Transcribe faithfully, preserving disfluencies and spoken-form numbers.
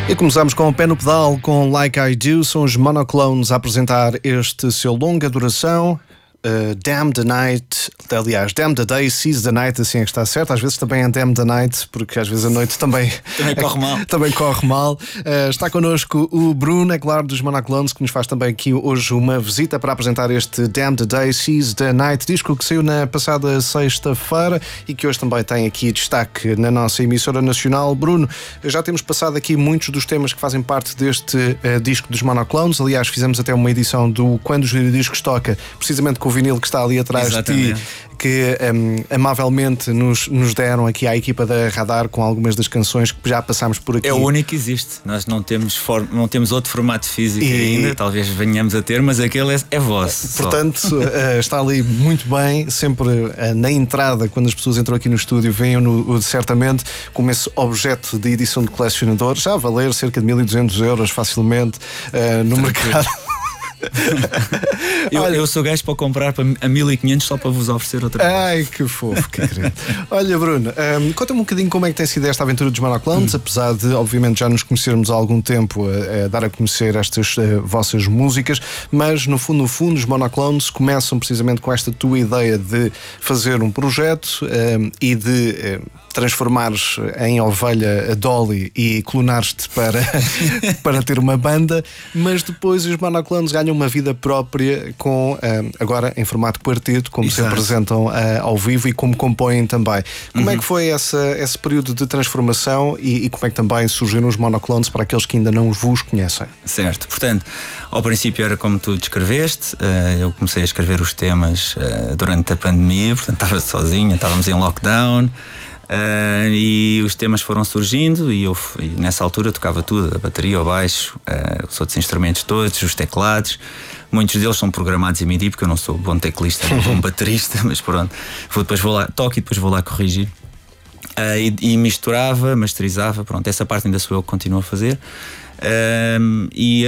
E começamos com o pé no pedal, com Like I Do. São os Monoclones a apresentar este seu longa duração. Uh, Damn the Night, aliás, Damn the Day, Seize the Night, assim é que está certo. Às vezes também é Damn the Night, porque às vezes a noite também, também corre mal. também corre mal. Uh, está connosco o Bruno, é claro, dos Monoclones, que nos faz também aqui hoje uma visita para apresentar este Damn the Day, Seize the Night, disco que saiu na passada sexta-feira e que hoje também tem aqui destaque na nossa emissora nacional. Bruno, já temos passado aqui muitos dos temas que fazem parte deste uh, disco dos Monoclones. Aliás, fizemos até uma edição do Quando os Discos Toca, precisamente com o vinil que está ali atrás Exatamente. de ti, que um, amavelmente nos, nos deram aqui à equipa da Radar com algumas das canções que já passámos por aqui. É o único que existe. Nós não temos, for... não temos outro formato físico e... ainda, talvez venhamos a ter, mas aquele é, é vosso. Portanto, uh, está ali muito bem, sempre uh, na entrada, quando as pessoas entram aqui no estúdio, venham certamente como esse objeto de edição de colecionador, já a valer cerca de mil e duzentos euros facilmente uh, no mercado. eu, eu sou gajo para comprar a mil e quinhentos só para vos oferecer outra coisa. Ai, que fofo, que querido. Olha, Bruno, um, conta-me um bocadinho como é que tem sido esta aventura dos Monoclones, hum. apesar de, obviamente, já nos conhecermos há algum tempo a, a dar a conhecer estas uh, vossas músicas, mas no fundo, no fundo, os Monoclones começam precisamente com esta tua ideia de fazer um projeto um, e de um, transformares em ovelha a Dolly e clonares-te para, para ter uma banda, mas depois os Monoclones ganham uma vida própria com, um, agora em formato quarteto, como Exato. se apresentam uh, ao vivo e como compõem também. Como uhum. é que foi essa, esse período de transformação e, e como é que também surgiram os Monoclones para aqueles que ainda não vos conhecem? Certo, portanto, ao princípio era como tu descreveste, uh, eu comecei a escrever os temas uh, durante a pandemia, portanto estava sozinho, estávamos em lockdown. Uh, e os temas foram surgindo e eu e nessa altura tocava tudo, a bateria, o baixo, uh, os outros instrumentos todos, os teclados. Muitos deles são programados em MIDI, porque eu não sou bom teclista, não bom baterista, mas pronto, vou, depois vou lá, toco e depois vou lá corrigir. Uh, e, e misturava, masterizava, pronto, essa parte ainda sou eu que continuo a fazer. Uh, e